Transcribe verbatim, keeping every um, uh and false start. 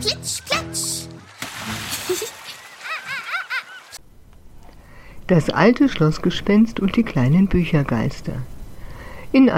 Plitsch, platsch. Das alte Schlossgespenst und die kleinen Büchergeister. In